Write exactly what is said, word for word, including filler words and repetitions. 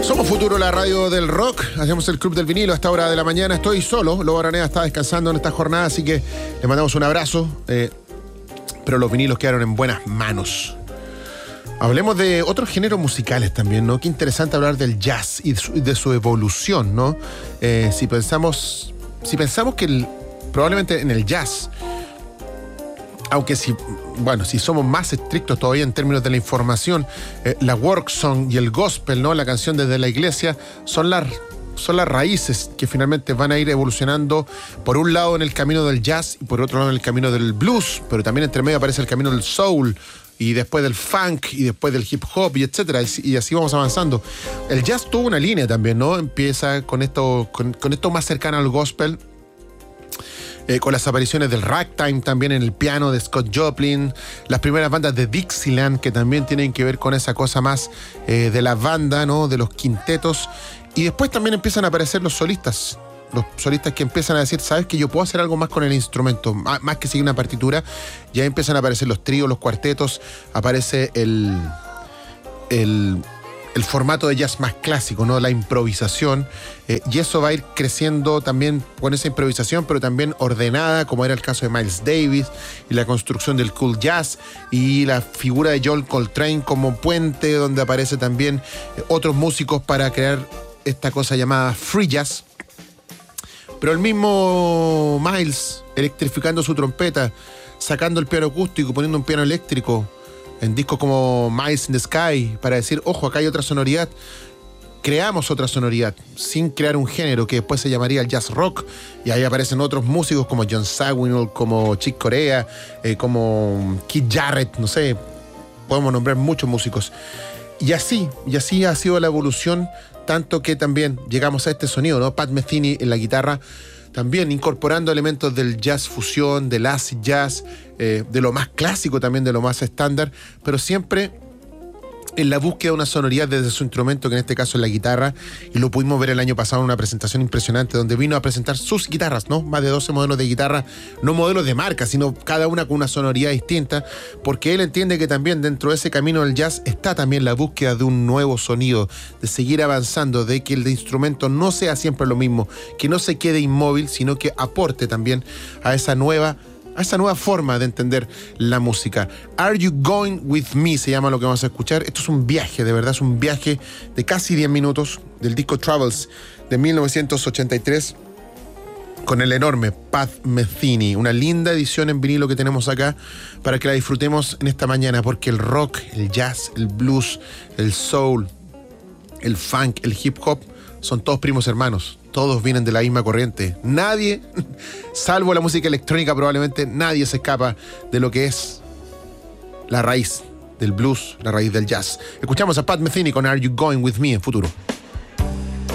Somos Futuro, la radio del rock. Hacemos el Club del Vinilo a esta hora de la mañana. Estoy solo. Lobo Araneda está descansando en esta jornada, así que le mandamos un abrazo. Eh, pero los vinilos quedaron en buenas manos. Hablemos de otros géneros musicales también, ¿no? Qué interesante hablar del jazz y de su, de su evolución, ¿no? Eh, si pensamos, si pensamos que el, probablemente en el jazz, aunque si, bueno, si somos más estrictos todavía en términos de la información, eh, la work song y el gospel, ¿no? La canción desde la iglesia, son las, son las raíces que finalmente van a ir evolucionando por un lado en el camino del jazz y por otro lado en el camino del blues, pero también entre medio aparece el camino del soul y después del funk y después del hip hop y etcétera, y así vamos avanzando. El jazz tuvo una línea también, ¿no? Empieza con esto, con, con esto más cercano al gospel, Eh, con las apariciones del ragtime también en el piano de Scott Joplin, las primeras bandas de Dixieland que también tienen que ver con esa cosa más eh, de la banda, ¿no? De los quintetos, y después también empiezan a aparecer los solistas, los solistas que empiezan a decir, sabes que yo puedo hacer algo más con el instrumento, más, más que seguir una partitura. Ya empiezan a aparecer los tríos, los cuartetos, aparece el el el formato de jazz más clásico, ¿no? La improvisación, eh, y eso va a ir creciendo también con esa improvisación, pero también ordenada, como era el caso de Miles Davis, y la construcción del cool jazz, y la figura de John Coltrane como puente, donde aparece también eh, otros músicos para crear esta cosa llamada free jazz. Pero el mismo Miles, electrificando su trompeta, sacando el piano acústico, poniendo un piano eléctrico, en discos como Miles in the Sky, para decir, ojo, acá hay otra sonoridad. Creamos otra sonoridad, sin crear un género que después se llamaría el jazz rock, y ahí aparecen otros músicos como John Sawinul, como Chick Corea, eh, como Keith Jarrett, no sé, podemos nombrar muchos músicos. Y así, y así ha sido la evolución, tanto que también llegamos a este sonido, ¿no? Pat Metheny en la guitarra, también incorporando elementos del jazz fusión, del acid jazz, eh, de lo más clásico también, de lo más estándar, pero siempre en la búsqueda de una sonoridad desde su instrumento, que en este caso es la guitarra, y lo pudimos ver el año pasado en una presentación impresionante donde vino a presentar sus guitarras, ¿no? Más de doce modelos de guitarra, no modelos de marca, sino cada una con una sonoridad distinta, porque él entiende que también dentro de ese camino del jazz está también la búsqueda de un nuevo sonido, de seguir avanzando, de que el instrumento no sea siempre lo mismo, que no se quede inmóvil, sino que aporte también a esa nueva a esa nueva forma de entender la música. Are You Going With Me se llama lo que vamos a escuchar. Esto es un viaje, de verdad, es un viaje de casi diez minutos del disco Travels de mil novecientos ochenta y tres con el enorme Pat Metheny. Una linda edición en vinilo que tenemos acá para que la disfrutemos en esta mañana, porque el rock, el jazz, el blues, el soul, el funk, el hip hop son todos primos hermanos. Todos vienen de la misma corriente. Nadie, salvo la música electrónica, probablemente nadie se escapa de lo que es la raíz del blues, la raíz del jazz. Escuchamos a Pat Metheny con Are You Going With Me en Futuro.